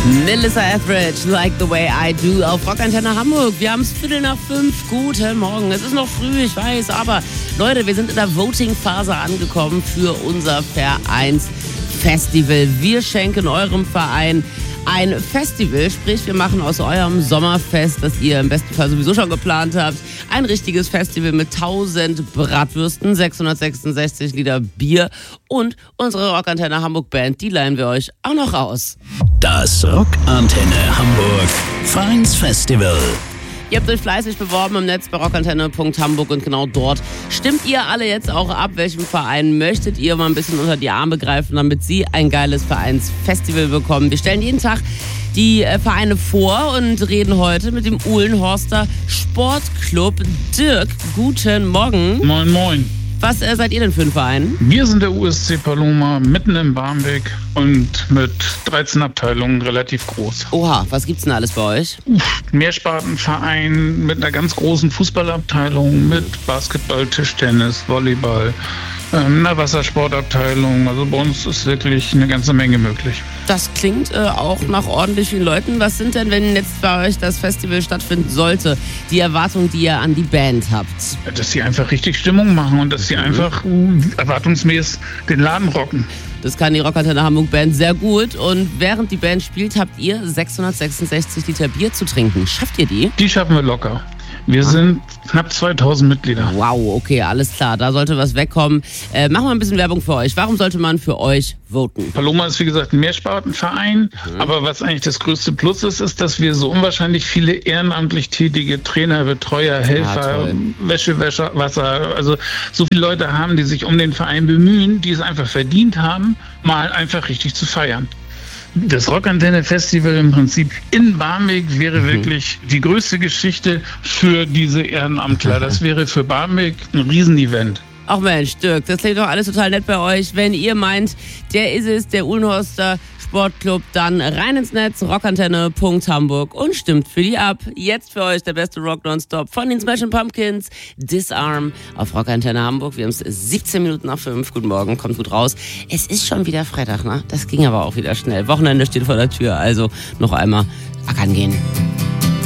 Melissa Etheridge, Like the Way I Do auf Rockantenne Hamburg. Wir haben es 5:15. Guten Morgen. Es ist noch früh, ich weiß, aber Leute, wir sind in der Voting-Phase angekommen für unser Vereinsfestival. Wir schenken eurem Verein ein Festival, sprich wir machen aus eurem Sommerfest, das ihr im besten Fall sowieso schon geplant habt, ein richtiges Festival mit 1000 Bratwürsten, 666 Liter Bier und unsere Rockantenne Hamburg Band, die leihen wir euch auch noch aus. Das Rockantenne Hamburg Vereinsfestival. Ihr habt euch fleißig beworben im Netz bei rockantenne.hamburg und genau dort stimmt ihr alle jetzt auch ab, welchem Verein möchtet ihr mal ein bisschen unter die Arme greifen, damit sie ein geiles Vereinsfestival bekommen. Wir stellen jeden Tag die Vereine vor und reden heute mit dem Uhlenhorster Sportclub. Dirk, guten Morgen. Moin, moin. Was seid ihr denn für ein Verein? Wir sind der USC Paloma, mitten in Barmbek und mit 13 Abteilungen relativ groß. Oha, was gibt's denn alles bei euch? Mehrspartenverein mit einer ganz großen Fußballabteilung, mit Basketball, Tischtennis, Volleyball, einer Wassersportabteilung. Also bei uns ist wirklich eine ganze Menge möglich. Das klingt auch nach ordentlich vielen Leuten. Was sind denn, wenn jetzt bei euch das Festival stattfinden sollte, die Erwartungen, die ihr an die Band habt? Dass sie einfach richtig Stimmung machen und dass sie einfach erwartungsmäßig den Laden rocken. Das kann die Rockantenne Hamburg Band sehr gut. Und während die Band spielt, habt ihr 666 Liter Bier zu trinken. Schafft ihr die? Die schaffen wir locker. Wir sind knapp 2000 Mitglieder. Wow, okay, alles klar. Da sollte was wegkommen. Machen wir ein bisschen Werbung für euch. Warum sollte man für euch voten? Paloma ist, wie gesagt, ein Mehrspartenverein. Aber was eigentlich das größte Plus ist, ist, dass wir so unwahrscheinlich viele ehrenamtlich tätige Trainer, Betreuer, Helfer, Wäschewäscher, Wasser, also so viele Leute haben, die sich um den Verein bemühen, die es einfach verdient haben, mal einfach richtig zu feiern. Das Rockantenne-Festival im Prinzip in Barmbek wäre wirklich die größte Geschichte für diese Ehrenamtler. Das wäre für Barmbek ein Riesenevent. Ach Mensch, Dirk, das klingt doch alles total nett bei euch. Wenn ihr meint, der ist es, der Uhlenhorster Sportclub, dann rein ins Netz, rockantenne.hamburg und stimmt für die ab. Jetzt für euch der beste Rock Nonstop von den Smashing Pumpkins, Disarm auf Rockantenne Hamburg. Wir haben es 5:17. Guten Morgen, kommt gut raus. Es ist schon wieder Freitag, ne? Das ging aber auch wieder schnell. Wochenende steht vor der Tür, also noch einmal ackern gehen.